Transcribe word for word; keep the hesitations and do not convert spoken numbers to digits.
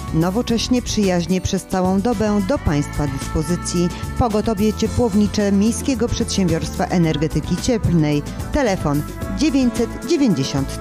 Nowocześnie, przyjaźnie przez całą dobę do Państwa dyspozycji. Pogotowie ciepłownicze Miejskiego Przedsiębiorstwa Energetyki Cieplnej. Telefon dziewięćset dziewięćdziesiąt